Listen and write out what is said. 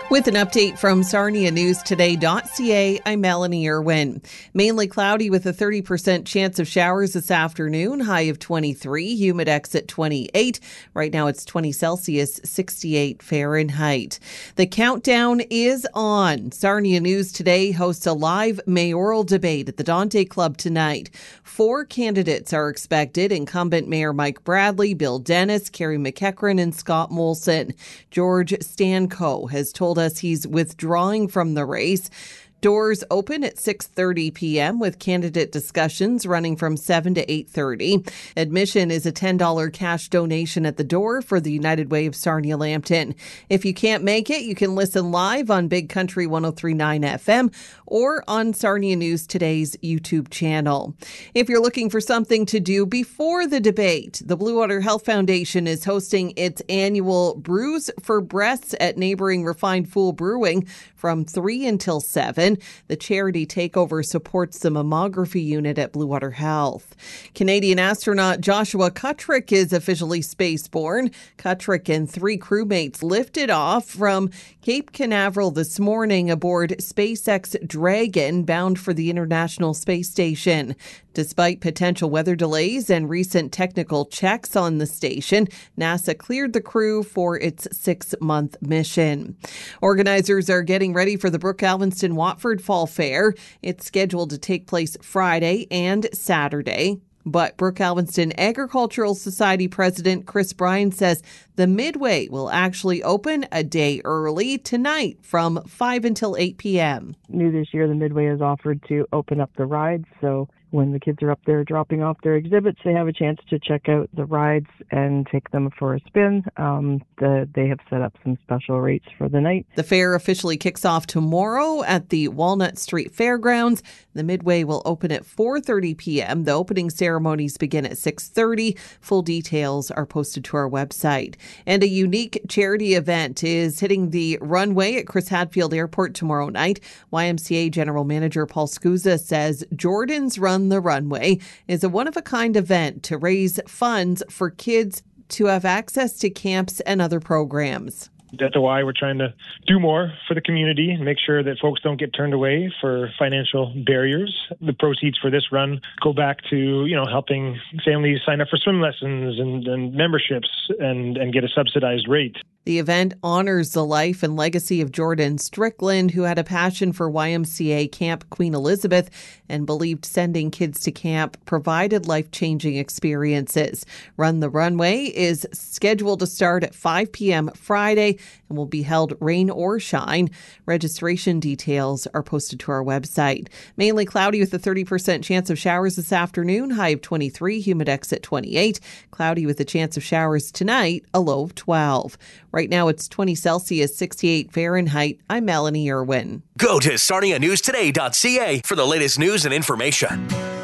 With an update from SarniaNewsToday.ca, I'm Melanie Irwin. Mainly cloudy with a 30% chance of showers this afternoon, high of 23, humidex at 28. Right now it's 20 Celsius, 68 Fahrenheit. The countdown is on. Sarnia News Today hosts a live mayoral debate at the Dante Club tonight. 4 candidates are expected: incumbent Mayor Mike Bradley, Bill Dennis, Carrie McEachran, and Scott Molson. George Stanco has told us he's withdrawing from the race. Doors open at 6:30 p.m. with candidate discussions running from 7 to 8:30. Admission is a $10 cash donation at the door for the United Way of Sarnia-Lambton. If you can't make it, you can listen live on Big Country 103.9 FM or on Sarnia News Today's YouTube channel. If you're looking for something to do before the debate, the Blue Water Health Foundation is hosting its annual Brews for Breasts at neighboring Refined Fool Brewing from 3 until 7. The charity takeover supports the mammography unit at Blue Water Health. Canadian astronaut Joshua Kutrick is officially spaceborne. Kutrick and 3 crewmates lifted off from Cape Canaveral this morning aboard SpaceX Dragon, bound for the International Space Station. Despite potential weather delays and recent technical checks on the station, NASA cleared the crew for its 6-month mission. Organizers are getting ready for the Brooke Alvinston Watford Fall Fair. It's scheduled to take place Friday and Saturday. But Brooke Alvinston Agricultural Society President Chris Bryan says the Midway will actually open a day early tonight from 5 until 8 p.m. New this year, the Midway has offered to open up the rides, so when the kids are up there dropping off their exhibits, they have a chance to check out the rides and take them for a spin. They have set up some special rates for the night. The fair officially kicks off tomorrow at the Walnut Street Fairgrounds. The Midway will open at 4:30 p.m. The opening ceremonies begin at 6:30. Full details are posted to our website. And a unique charity event is hitting the runway at Chris Hadfield Airport tomorrow night. YMCA General Manager Paul Scusa says Jordan's Run the Runway is a one-of-a-kind event to raise funds for kids to have access to camps and other programs. That's why we're trying to do more for the community and make sure that folks don't get turned away for financial barriers. The proceeds for this run go back to, helping families sign up for swim lessons and memberships and get a subsidized rate. The event honors the life and legacy of Jordan Strickland, who had a passion for YMCA Camp Queen Elizabeth and believed sending kids to camp provided life-changing experiences. Run the Runway is scheduled to start at 5 p.m. Friday and will be held rain or shine. Registration details are posted to our website. Mainly cloudy with a 30% chance of showers this afternoon, high of 23, humidex at 28. Cloudy with a chance of showers tonight, a low of 12. Right now it's 20 Celsius, 68 Fahrenheit. I'm Melanie Irwin. Go to SarniaNewsToday.ca for the latest news and information.